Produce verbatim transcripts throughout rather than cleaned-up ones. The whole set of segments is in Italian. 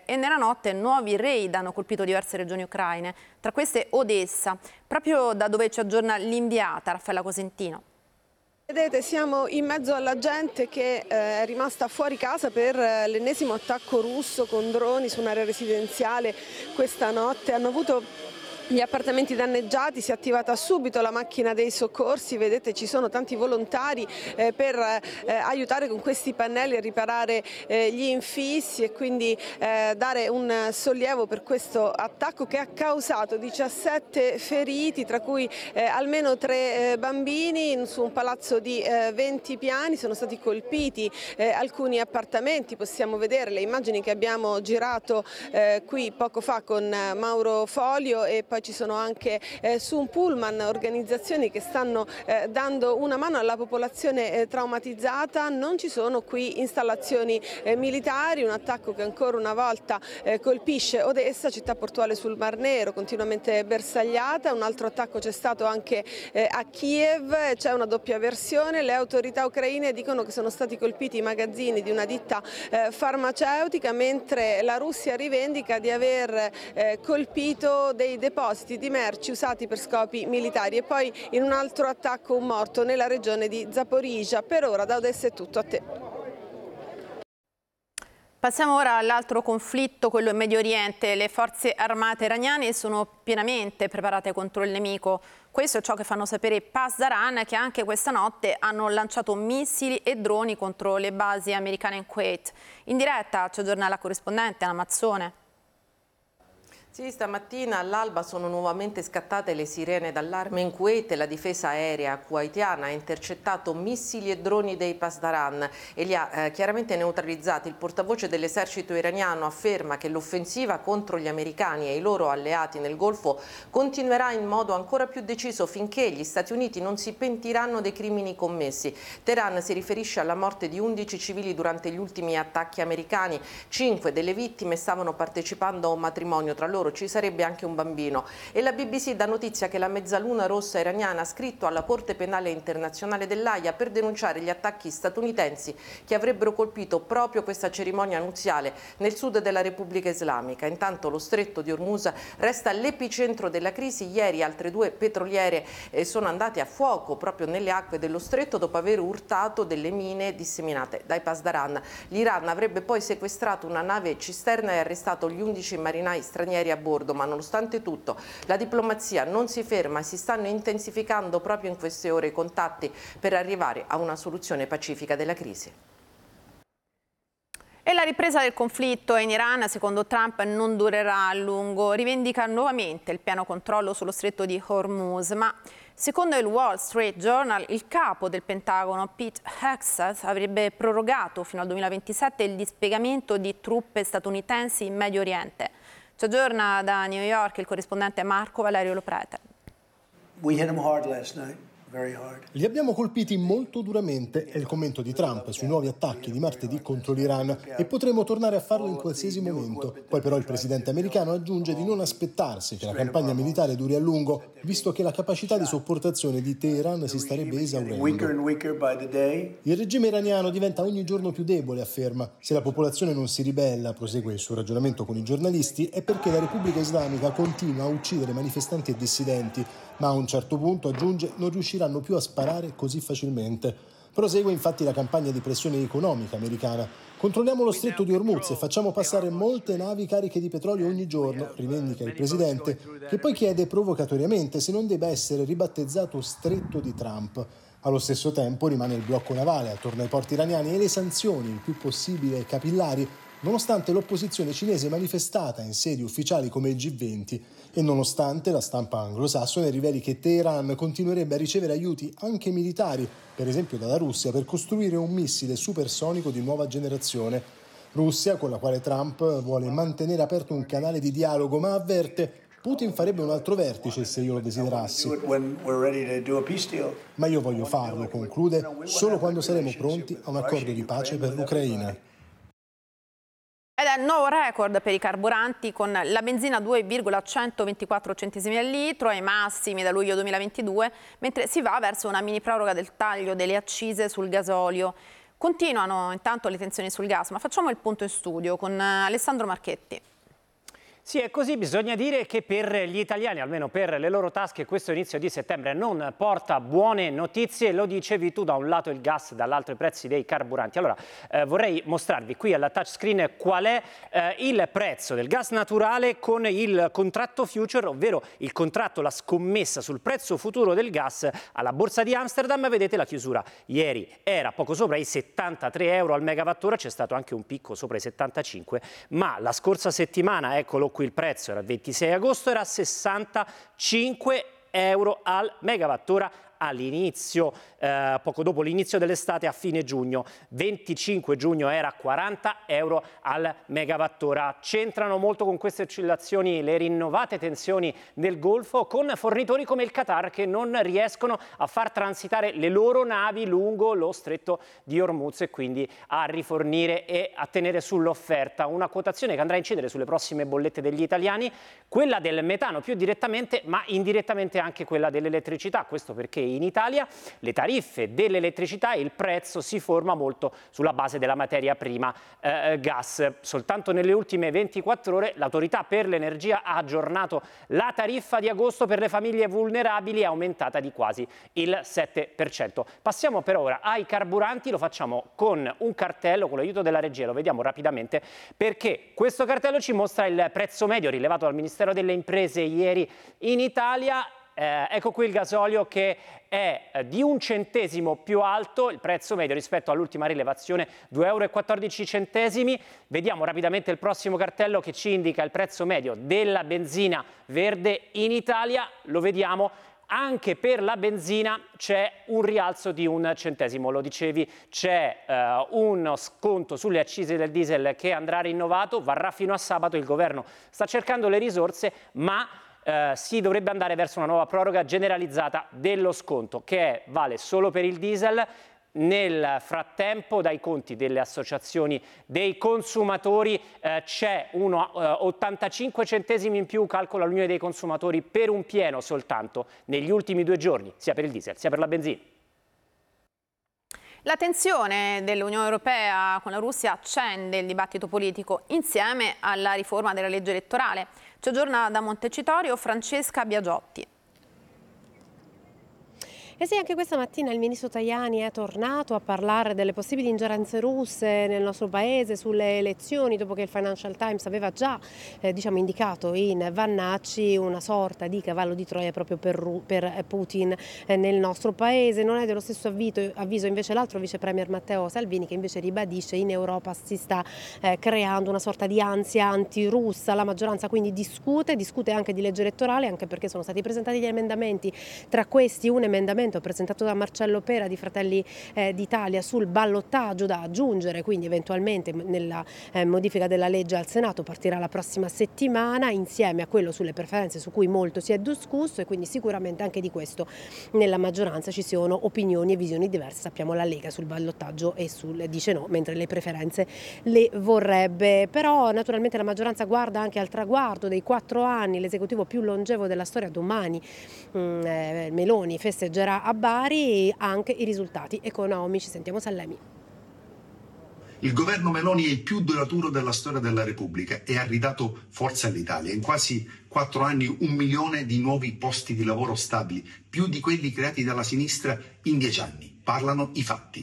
e nella notte nuovi raid hanno colpito diverse regioni ucraine, tra queste Odessa, proprio da dove ci aggiorna l'inviata Raffaella Cosentino. Vedete, siamo in mezzo alla gente che è rimasta fuori casa per l'ennesimo attacco russo con droni su un'area residenziale questa notte. Hanno avuto gli appartamenti danneggiati, si è attivata subito la macchina dei soccorsi, vedete ci sono tanti volontari eh, per eh, aiutare con questi pannelli a riparare eh, gli infissi e quindi eh, dare un sollievo per questo attacco che ha causato diciassette feriti, tra cui eh, almeno tre eh, bambini su un palazzo di eh, venti piani. Sono stati colpiti eh, alcuni appartamenti, possiamo vedere le immagini che abbiamo girato eh, qui poco fa con Mauro Folio, e poi ci sono anche eh, su un pullman organizzazioni che stanno eh, dando una mano alla popolazione eh, traumatizzata. Non ci sono qui installazioni eh, militari, un attacco che ancora una volta eh, colpisce Odessa, città portuale sul Mar Nero, continuamente bersagliata. Un altro attacco c'è stato anche eh, a Kiev, c'è una doppia versione, le autorità ucraine dicono che sono stati colpiti i magazzini di una ditta eh, farmaceutica, mentre la Russia rivendica di aver eh, colpito dei depositi di merci usati per scopi militari. E poi in un altro attacco un morto nella regione di Zaporizhzhia. Per ora da Odessa è tutto, a te. Passiamo ora all'altro conflitto, quello in Medio Oriente. Le forze armate iraniane sono pienamente preparate contro il nemico. Questo è ciò che fanno sapere Pasdaran, che anche questa notte hanno lanciato missili e droni contro le basi americane in Kuwait. In diretta ci aggiorna la corrispondente Anna Mazzone. Sì, stamattina all'alba sono nuovamente scattate le sirene d'allarme in Kuwait e la difesa aerea kuwaitiana ha intercettato missili e droni dei Pasdaran e li ha eh, chiaramente neutralizzati. Il portavoce dell'esercito iraniano afferma che l'offensiva contro gli americani e i loro alleati nel Golfo continuerà in modo ancora più deciso finché gli Stati Uniti non si pentiranno dei crimini commessi. Teheran si riferisce alla morte di undici civili durante gli ultimi attacchi americani. Cinque delle vittime stavano partecipando a un matrimonio, tra loro ci sarebbe anche un bambino. E la B B C dà notizia che la Mezzaluna Rossa iraniana ha scritto alla Corte Penale Internazionale dell'Aia per denunciare gli attacchi statunitensi che avrebbero colpito proprio questa cerimonia nuziale nel sud della Repubblica Islamica. Intanto lo stretto di Hormuz resta l'epicentro della crisi. Ieri altre due petroliere eh, sono andate a fuoco proprio nelle acque dello stretto dopo aver urtato delle mine disseminate dai Pasdaran. L'Iran avrebbe poi sequestrato una nave cisterna e arrestato gli undici marinai stranieri a bordo, ma nonostante tutto la diplomazia non si ferma e si stanno intensificando proprio in queste ore i contatti per arrivare a una soluzione pacifica della crisi. E la ripresa del conflitto in Iran, secondo Trump, non durerà a lungo. Rivendica nuovamente il pieno controllo sullo stretto di Hormuz, ma secondo il Wall Street Journal il capo del Pentagono, Pete Hegseth, avrebbe prorogato fino al duemilaventisette il dispiegamento di truppe statunitensi in Medio Oriente. Ci aggiorna da New York il corrispondente Marco Valerio Loprete. We hit them hard last night. Li abbiamo colpiti molto duramente, è il commento di Trump sui nuovi attacchi di martedì contro l'Iran, e potremo tornare a farlo in qualsiasi momento. Poi però il presidente americano aggiunge di non aspettarsi che la campagna militare duri a lungo, visto che la capacità di sopportazione di Teheran si starebbe esaurendo. Il regime iraniano diventa ogni giorno più debole, afferma. Se la popolazione non si ribella, prosegue il suo ragionamento con i giornalisti, è perché la Repubblica Islamica continua a uccidere manifestanti e dissidenti, ma a un certo punto, aggiunge, non riusciranno più a sparare così facilmente. Prosegue infatti la campagna di pressione economica americana. Controlliamo lo stretto di Hormuz e facciamo passare molte navi cariche di petrolio ogni giorno, rivendica il presidente, che poi chiede provocatoriamente se non debba essere ribattezzato stretto di Trump. Allo stesso tempo rimane il blocco navale attorno ai porti iraniani e le sanzioni, il più possibile capillari, nonostante l'opposizione cinese manifestata in sedi ufficiali come il G venti e nonostante la stampa anglosassone riveli che Teheran continuerebbe a ricevere aiuti anche militari, per esempio dalla Russia, per costruire un missile supersonico di nuova generazione. Russia, con la quale Trump vuole mantenere aperto un canale di dialogo, ma avverte: Putin farebbe un altro vertice se io lo desiderassi. Ma io voglio farlo, conclude, solo quando saremo pronti a un accordo di pace per l'Ucraina. Ed è il nuovo record per i carburanti, con la benzina due virgola centoventiquattro centesimi al litro ai massimi da luglio duemilaventidue, mentre si va verso una mini proroga del taglio delle accise sul gasolio. Continuano intanto le tensioni sul gas, ma facciamo il punto in studio con Alessandro Marchetti. Sì, è così, bisogna dire che per gli italiani, almeno per le loro tasche, questo inizio di settembre non porta buone notizie. Lo dicevi tu, da un lato il gas, dall'altro i prezzi dei carburanti. Allora, eh, vorrei mostrarvi qui alla touchscreen qual è eh, il prezzo del gas naturale con il contratto future, ovvero il contratto, la scommessa sul prezzo futuro del gas alla borsa di Amsterdam. Vedete la chiusura ieri era poco sopra i settantatré euro al megawattora, c'è stato anche un picco sopra i settantacinque, ma la scorsa settimana, eccolo qui, il prezzo era il ventisei agosto, era sessantacinque euro al megawattora all'inizio, eh, poco dopo l'inizio dell'estate, a fine giugno. venticinque giugno era quaranta euro al megawattora. C'entrano molto con queste oscillazioni le rinnovate tensioni nel Golfo, con fornitori come il Qatar che non riescono a far transitare le loro navi lungo lo stretto di Hormuz e quindi a rifornire e a tenere sull'offerta una quotazione che andrà a incidere sulle prossime bollette degli italiani, quella del metano più direttamente, ma indirettamente anche quella dell'elettricità. Questo perché in Italia le tariffe dell'elettricità e il prezzo si forma molto sulla base della materia prima eh, gas. Soltanto nelle ultime ventiquattro ore l'Autorità per l'Energia ha aggiornato la tariffa di agosto per le famiglie vulnerabili, è aumentata di quasi il sette per cento. Passiamo per ora ai carburanti, lo facciamo con un cartello, con l'aiuto della regia, lo vediamo rapidamente perché questo cartello ci mostra il prezzo medio rilevato dal Ministero delle Imprese ieri in Italia. Eh, ecco qui il gasolio che è di un centesimo più alto, il prezzo medio rispetto all'ultima rilevazione, due euro e quattordici centesimi. Vediamo rapidamente il prossimo cartello che ci indica il prezzo medio della benzina verde in Italia. Lo vediamo, anche per la benzina c'è un rialzo di un centesimo. Lo dicevi, c'è eh, uno sconto sulle accise del diesel che andrà rinnovato, varrà fino a sabato. Il governo sta cercando le risorse, ma Uh, si dovrebbe andare verso una nuova proroga generalizzata dello sconto che è, vale solo per il diesel. Nel frattempo, dai conti delle associazioni dei consumatori uh, c'è uno uh, ottantacinque centesimi in più, calcola l'Unione dei Consumatori, per un pieno soltanto negli ultimi due giorni, sia per il diesel sia per la benzina. La tensione dell'Unione Europea con la Russia accende il dibattito politico insieme alla riforma della legge elettorale. Ci aggiorna da Montecitorio Francesca Biagiotti. E sì, anche questa mattina il ministro Tajani è tornato a parlare delle possibili ingerenze russe nel nostro paese sulle elezioni, dopo che il Financial Times aveva già eh, diciamo, indicato in Vannacci una sorta di cavallo di Troia proprio per, per Putin eh, nel nostro paese. Non è dello stesso avviso, avviso invece l'altro vice premier Matteo Salvini, che invece ribadisce in Europa si sta eh, creando una sorta di ansia antirussa. La maggioranza quindi discute, discute anche di legge elettorale, anche perché sono stati presentati gli emendamenti, tra questi un emendamento presentato da Marcello Pera di Fratelli eh, d'Italia sul ballottaggio da aggiungere, quindi eventualmente nella eh, modifica della legge al Senato partirà la prossima settimana, insieme a quello sulle preferenze su cui molto si è discusso, e quindi sicuramente anche di questo nella maggioranza ci sono opinioni e visioni diverse. Sappiamo la Lega sul ballottaggio e sul dice no, mentre le preferenze le vorrebbe. Però naturalmente la maggioranza guarda anche al traguardo dei quattro anni, l'esecutivo più longevo della storia. Domani mm, eh, Meloni festeggerà a Bari anche i risultati economici. Sentiamo Sallemi. Il governo Meloni è il più duraturo della storia della Repubblica e ha ridato forza all'Italia. In quasi quattro anni un milione di nuovi posti di lavoro stabili, più di quelli creati dalla sinistra in dieci anni. Parlano i fatti.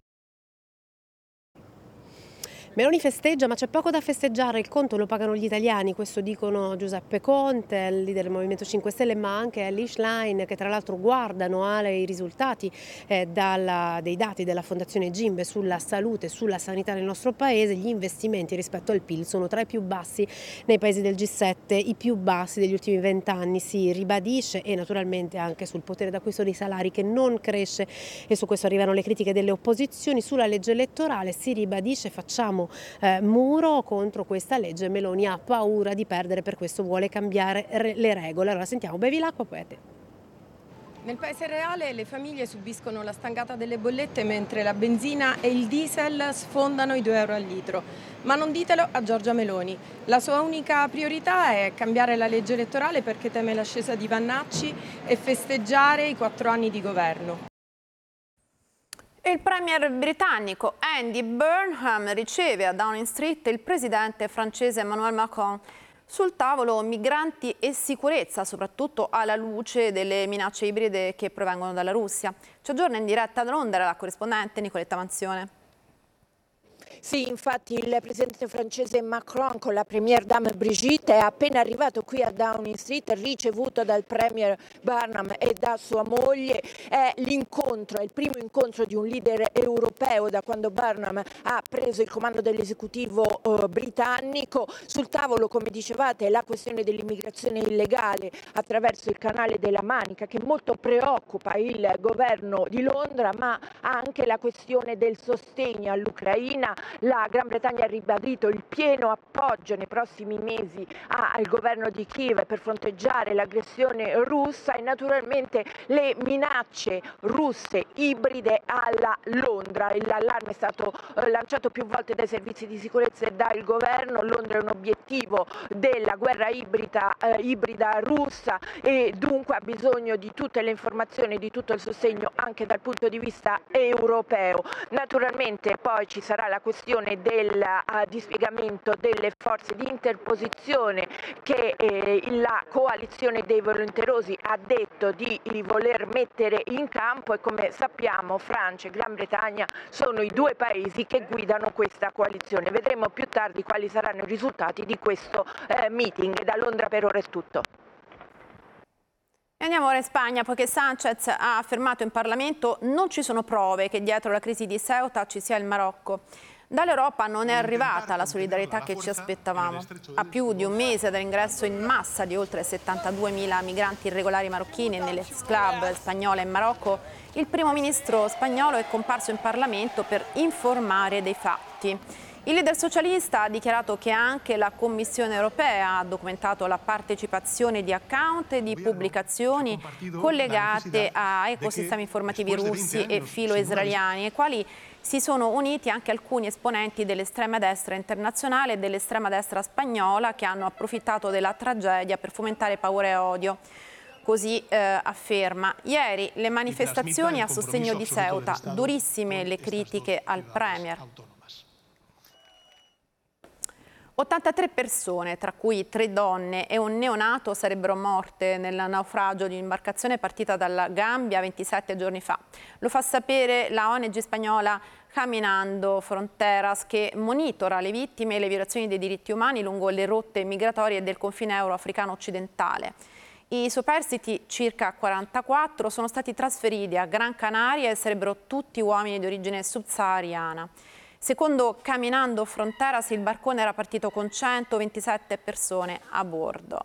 Meloni festeggia, ma c'è poco da festeggiare, il conto lo pagano gli italiani, questo dicono Giuseppe Conte, il leader del Movimento cinque Stelle, ma anche Elly Schlein, che tra l'altro guardano ai risultati eh, dalla, dei dati della Fondazione Gimbe sulla salute e sulla sanità nel nostro paese. Gli investimenti rispetto al P I L sono tra i più bassi nei paesi del G sette, i più bassi degli ultimi vent'anni, si ribadisce, e naturalmente anche sul potere d'acquisto dei salari che non cresce, e su questo arrivano le critiche delle opposizioni. Sulla legge elettorale si ribadisce: facciamo Eh, muro contro questa legge, Meloni ha paura di perdere, per questo vuole cambiare re le regole. Allora sentiamo, bevi l'acqua poi a te. Nel paese reale le famiglie subiscono la stangata delle bollette, mentre la benzina e il diesel sfondano i due euro al litro. Ma non ditelo a Giorgia Meloni. La sua unica priorità è cambiare la legge elettorale perché teme l'ascesa di Vannacci e festeggiare i quattro anni di governo. Il premier britannico Andy Burnham riceve a Downing Street il presidente francese Emmanuel Macron. Sul tavolo migranti e sicurezza, soprattutto alla luce delle minacce ibride che provengono dalla Russia. Ci aggiorna in diretta da Londra la corrispondente Nicoletta Manzione. Sì, infatti il presidente francese Macron con la première dame Brigitte è appena arrivato qui a Downing Street, ricevuto dal premier Burnham e da sua moglie. È l'incontro, è il primo incontro di un leader europeo da quando Burnham ha preso il comando dell'esecutivo eh, britannico. Sul tavolo, come dicevate, la questione dell'immigrazione illegale attraverso il canale della Manica, che molto preoccupa il governo di Londra, ma anche la questione del sostegno all'Ucraina. La Gran Bretagna ha ribadito il pieno appoggio nei prossimi mesi al governo di Kiev per fronteggiare l'aggressione russa e naturalmente le minacce russe ibride alla Londra. L'allarme è stato lanciato più volte dai servizi di sicurezza e dal governo. Londra è un obiettivo della guerra ibrida, eh, ibrida russa e dunque ha bisogno di tutte le informazioni, di tutto il sostegno anche dal punto di vista europeo. Naturalmente poi ci sarà la questione del uh, dispiegamento delle forze di interposizione che eh, la coalizione dei volenterosi ha detto di, di voler mettere in campo, e come sappiamo Francia e Gran Bretagna sono i due paesi che guidano questa coalizione. Vedremo più tardi quali saranno i risultati di questo eh, meeting. Da Londra per ora è tutto. E andiamo ora in Spagna, poiché Sánchez ha affermato in Parlamento non ci sono prove che dietro la crisi di Ceuta ci sia il Marocco. Dall'Europa non è arrivata la solidarietà che ci aspettavamo. A più di un mese dall'ingresso in massa di oltre settantaduemila migranti irregolari marocchini nelle club spagnole in Marocco, il primo ministro spagnolo è comparso in Parlamento per informare dei fatti. Il leader socialista ha dichiarato che anche la Commissione europea ha documentato la partecipazione di account e di pubblicazioni collegate a ecosistemi informativi russi e filo-israeliani, ai quali si sono uniti anche alcuni esponenti dell'estrema destra internazionale e dell'estrema destra spagnola che hanno approfittato della tragedia per fomentare paura e odio. Così eh, afferma. Ieri le manifestazioni a sostegno di Ceuta, durissime le critiche al premier. ottantatré persone, tra cui tre donne e un neonato, sarebbero morte nel naufragio di un'imbarcazione partita dalla Gambia ventisette giorni fa. Lo fa sapere la O N G spagnola Caminando Fronteras, che monitora le vittime e le violazioni dei diritti umani lungo le rotte migratorie del confine euro-africano occidentale. I superstiti, circa quarantaquattro, sono stati trasferiti a Gran Canaria e sarebbero tutti uomini di origine subsahariana. Secondo Caminando Fronteras, il barcone era partito con centoventisette persone a bordo.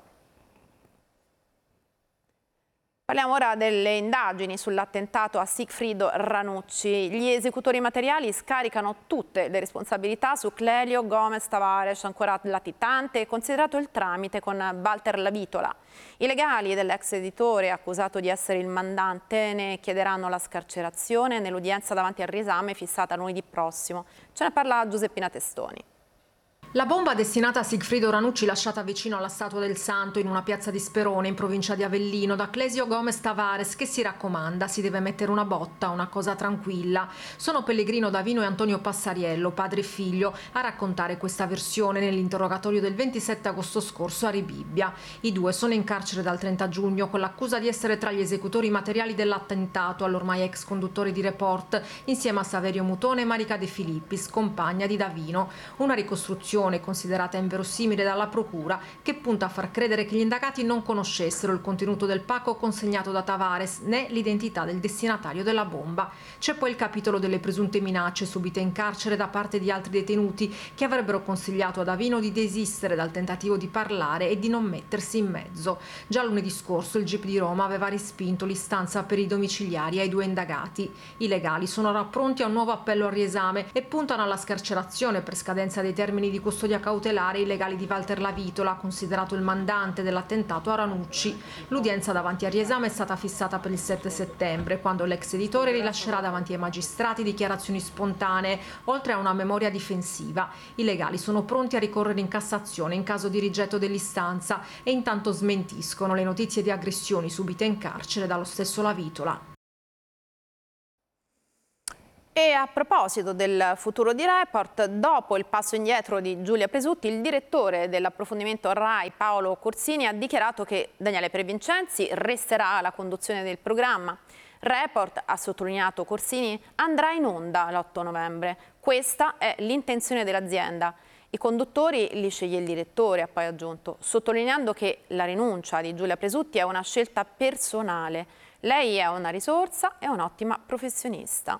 Parliamo ora delle indagini sull'attentato a Sigfrido Ranucci. Gli esecutori materiali scaricano tutte le responsabilità su Clelio Gomez Tavares, ancora latitante, considerato il tramite con Walter Lavitola. I legali dell'ex editore, accusato di essere il mandante, ne chiederanno la scarcerazione nell'udienza davanti al riesame fissata lunedì prossimo. Ce ne parla Giuseppina Testoni. La bomba destinata a Sigfrido Ranucci, lasciata vicino alla Statua del Santo in una piazza di Sperone in provincia di Avellino da Clesio Gomez Tavares, che si raccomanda, si deve mettere una botta, una cosa tranquilla. Sono Pellegrino Davino e Antonio Passariello, padre e figlio, a raccontare questa versione nell'interrogatorio del ventisette agosto scorso a Rebibbia. I due sono in carcere dal trenta giugno con l'accusa di essere tra gli esecutori materiali dell'attentato all'ormai ex conduttore di Report, insieme a Saverio Mutone e Marica De Filippis, compagna di Davino. Una ricostruzione considerata inverosimile dalla procura, che punta a far credere che gli indagati non conoscessero il contenuto del pacco consegnato da Tavares né l'identità del destinatario della bomba. C'è poi il capitolo delle presunte minacce subite in carcere da parte di altri detenuti che avrebbero consigliato a Davino di desistere dal tentativo di parlare e di non mettersi in mezzo. Già lunedì scorso il G I P di Roma aveva respinto l'istanza per i domiciliari ai due indagati. I legali sono ora pronti a un nuovo appello al riesame e puntano alla scarcerazione per scadenza dei termini di custodia cautelare i legali di Walter Lavitola, considerato il mandante dell'attentato a Ranucci. L'udienza davanti al riesame è stata fissata per il sette settembre, quando l'ex editore rilascerà davanti ai magistrati dichiarazioni spontanee, oltre a una memoria difensiva. I legali sono pronti a ricorrere in Cassazione in caso di rigetto dell'istanza e intanto smentiscono le notizie di aggressioni subite in carcere dallo stesso Lavitola. E a proposito del futuro di Report, dopo il passo indietro di Giulia Presutti, il direttore dell'approfondimento RAI Paolo Corsini ha dichiarato che Daniele Previncenzi resterà alla conduzione del programma. Report, ha sottolineato Corsini, andrà in onda l'otto novembre. Questa è l'intenzione dell'azienda. I conduttori li sceglie il direttore, ha poi aggiunto, sottolineando che la rinuncia di Giulia Presutti è una scelta personale. Lei è una risorsa e un'ottima professionista.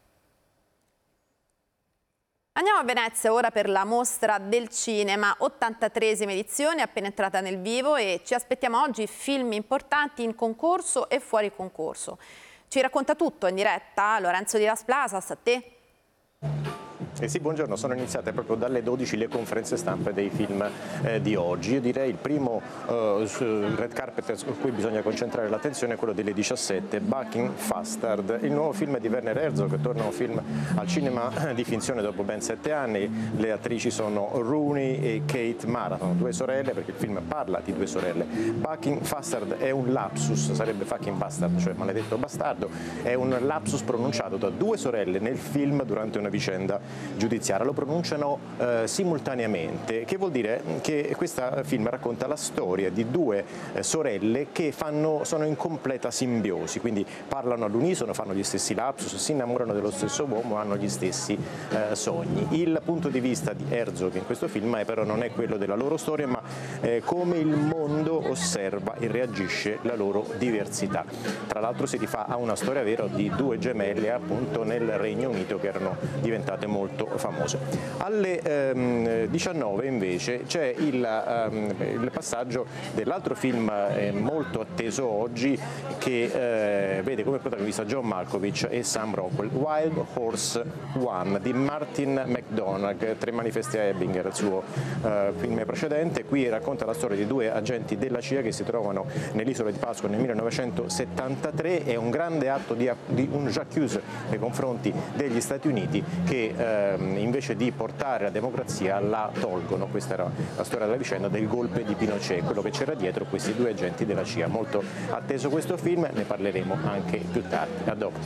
Andiamo a Venezia ora per la mostra del cinema, ottantatreesima edizione, appena entrata nel vivo, e ci aspettiamo oggi film importanti in concorso e fuori concorso. Ci racconta tutto in diretta Lorenzo Di Las Plasas, a te. Eh sì, buongiorno, sono iniziate proprio dalle dodici le conferenze stampe dei film eh, di oggi. Io direi il primo eh, red carpet su cui bisogna concentrare l'attenzione è quello delle diciassette, Bucking Fastard, il nuovo film di Werner Herzog, che torna un film al cinema di finzione dopo ben sette anni. Le attrici sono Rooney e Kate Mara, sono due sorelle perché il film parla di due sorelle. Bucking Fastard è un lapsus, sarebbe fucking bastard, cioè maledetto bastardo, è un lapsus pronunciato da due sorelle nel film durante una vicenda giudiziaria, lo pronunciano eh, simultaneamente, che vuol dire che questo film racconta la storia di due eh, sorelle che fanno, sono in completa simbiosi, quindi parlano all'unisono, fanno gli stessi lapsus, si innamorano dello stesso uomo, hanno gli stessi eh, sogni. Il punto di vista di Herzog in questo film è, però non è quello della loro storia, ma eh, come il mondo osserva e reagisce alla loro diversità. Tra l'altro si rifà a una storia vera di due gemelle appunto nel Regno Unito che erano diventate molto famose. Alle ehm, diciannove invece c'è il, ehm, il passaggio dell'altro film eh, molto atteso oggi che eh, vede come protagonista John Malkovich e Sam Rockwell, Wild Horse One di Martin McDonagh, Tre manifesti a Ebinger, il suo eh, film precedente. Qui racconta la storia di due agenti della C I A che si trovano nell'isola di Pasqua nel millenovecentosettantatré. È un grande atto di, di un j'accuse nei confronti degli Stati Uniti che eh, invece di portare la democrazia la tolgono. Questa era la storia della vicenda del golpe di Pinochet, quello che c'era dietro questi due agenti della C I A. Molto atteso questo film, ne parleremo anche più tardi. A dopo.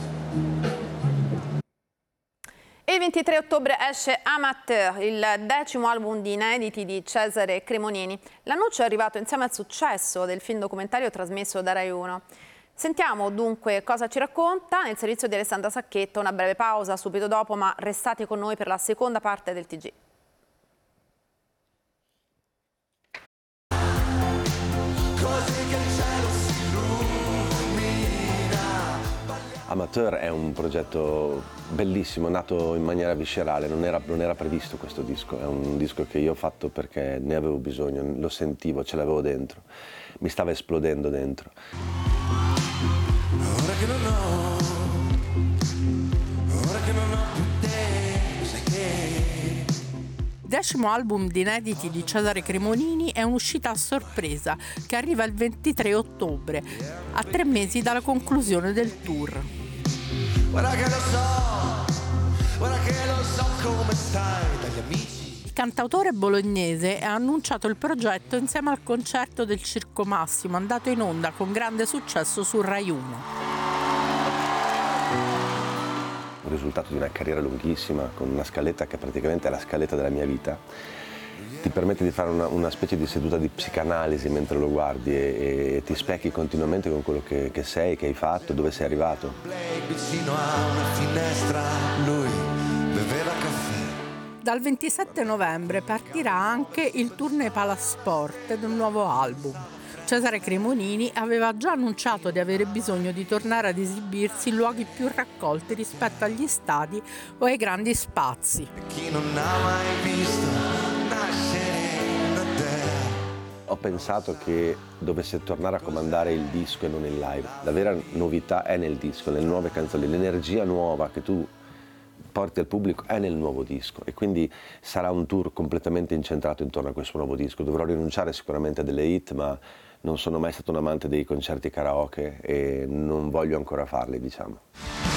E il ventitré ottobre esce Amateur, il decimo album di inediti di Cesare Cremonini. L'annuncio è arrivato insieme al successo del film documentario trasmesso da Rai uno. Sentiamo dunque cosa ci racconta nel servizio di Alessandra Sacchetto. Una breve pausa subito dopo, ma restate con noi per la seconda parte del T G. Amateur è un progetto bellissimo, nato in maniera viscerale, non era, non era previsto questo disco, è un disco che io ho fatto perché ne avevo bisogno, lo sentivo, ce l'avevo dentro, mi stava esplodendo dentro. Ora che non ho, ora che non ho più te, sai che... Decimo album di inediti di Cesare Cremonini è un'uscita a sorpresa che arriva il ventitré ottobre, a tre mesi dalla conclusione del tour. Ora che lo so, ora che lo so come stai dagli amici. Il cantautore bolognese ha annunciato il progetto insieme al concerto del Circo Massimo, andato in onda con grande successo su Rai uno. Il risultato di una carriera lunghissima, con una scaletta che praticamente è la scaletta della mia vita, ti permette di fare una, una specie di seduta di psicanalisi mentre lo guardi e, e ti specchi continuamente con quello che, che sei, che hai fatto, dove sei arrivato. Vicino a una finestra lui beveva caffè. Dal ventisette novembre partirà anche il tournée Palasport del nuovo album. Cesare Cremonini aveva già annunciato di avere bisogno di tornare ad esibirsi in luoghi più raccolti rispetto agli stadi o ai grandi spazi. Chi non ha mai visto nascere da te. Ho pensato che dovesse tornare a comandare il disco e non il live. La vera novità è nel disco, nelle nuove canzoni, l'energia nuova che tu porti al pubblico è nel nuovo disco e quindi sarà un tour completamente incentrato intorno a questo nuovo disco. Dovrò rinunciare sicuramente a delle hit, ma non sono mai stato un amante dei concerti karaoke e non voglio ancora farli, diciamo.